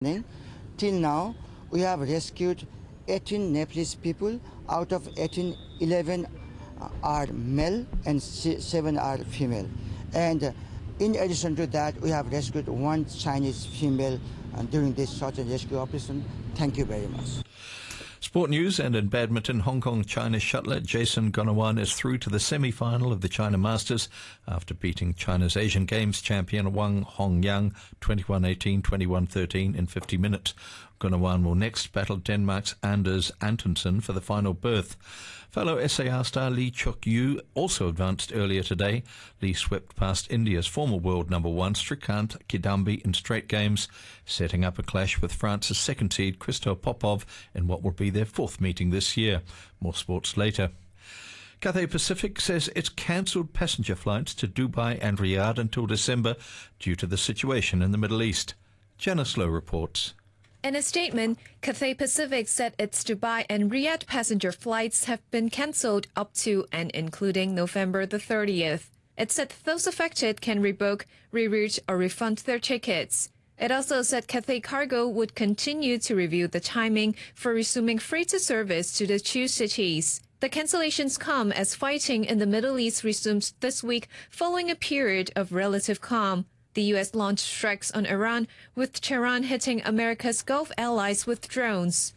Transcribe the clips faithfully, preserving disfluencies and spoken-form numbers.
Till now, we have rescued eighteen Nepalese people. Out of eighteen, eleven are male and seven are female. And in addition to that, we have rescued one Chinese female during this search and rescue operation. Thank you very much. Sport news, and in badminton, Hong Kong China shuttler Jason Gunawan is through to the semi-final of the China Masters after beating China's Asian Games champion Wang Hongyang twenty-one eighteen, twenty-one thirteen in fifty minutes. Gunawan will next battle Denmark's Anders Antonsen for the final berth. Fellow S A R star Lee Chuk-yu also advanced earlier today. Lee swept past India's former world number one Srikanth Kidambi in straight games, setting up a clash with France's second seed Christo Popov in what will be their fourth meeting this year. More sports later. Cathay Pacific says it's cancelled passenger flights to Dubai and Riyadh until December due to the situation in the Middle East. Janice Lowe reports. In a statement, Cathay Pacific said its Dubai and Riyadh passenger flights have been cancelled up to and including November the thirtieth. It said those affected can rebook, reroute or refund their tickets. It also said Cathay Cargo would continue to review the timing for resuming freighter service to the two cities. The cancellations come as fighting in the Middle East resumes this week following a period of relative calm. The U S launched strikes on Iran, with Tehran hitting America's Gulf allies with drones.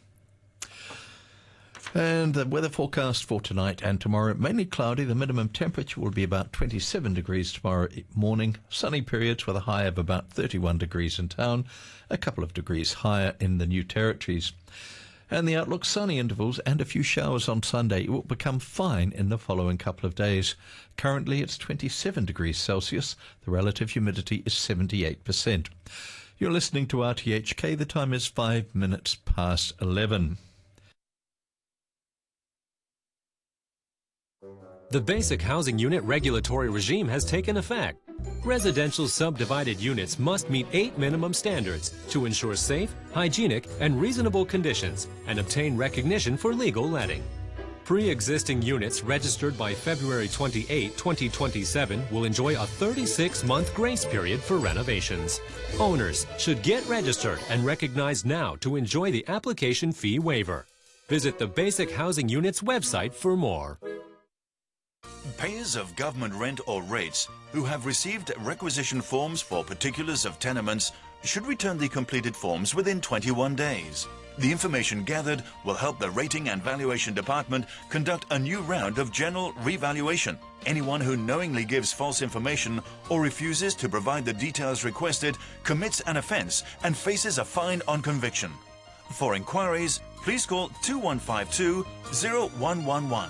And the weather forecast for tonight and tomorrow, mainly cloudy. The minimum temperature will be about twenty-seven degrees tomorrow morning. Sunny periods with a high of about thirty-one degrees in town, a couple of degrees higher in the New Territories. And the outlook, sunny intervals and a few showers on Sunday. It will become fine in the following couple of days. Currently, it's twenty-seven degrees Celsius. The relative humidity is seventy-eight percent. You're listening to R T H K. The time is five minutes past eleven. The Basic Housing Unit regulatory regime has taken effect. Residential subdivided units must meet eight minimum standards to ensure safe, hygienic, and reasonable conditions and obtain recognition for legal letting. Pre-existing units registered by February twenty-eighth, twenty twenty-seven will enjoy a thirty-six month grace period for renovations. Owners should get registered and recognized now to enjoy the application fee waiver. Visit the Basic Housing Unit's website for more. Payers of government rent or rates who have received requisition forms for particulars of tenements should return the completed forms within twenty-one days. The information gathered will help the Rating and Valuation Department conduct a new round of general revaluation. Anyone who knowingly gives false information or refuses to provide the details requested commits an offence and faces a fine on conviction. For inquiries, please call two one five two, zero one one one.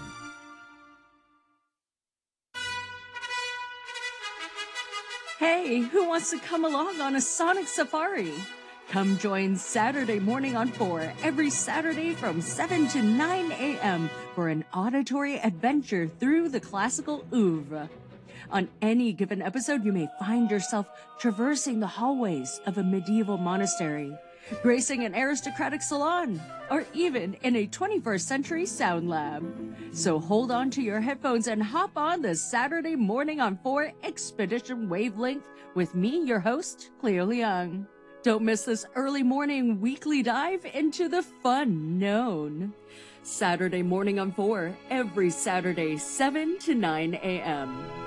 Hey, who wants to come along on a sonic safari? Come join Saturday Morning on four every Saturday from seven to nine a m for an auditory adventure through the classical oeuvre. On any given episode, you may find yourself traversing the hallways of a medieval monastery, gracing an aristocratic salon, or even in a twenty-first century sound lab. So hold on to your headphones and hop on the Saturday Morning on four Expedition Wavelength with me, your host, Cleo Leung. Don't miss this early morning weekly dive into the fun known. Saturday Morning on four, every Saturday, seven to nine a m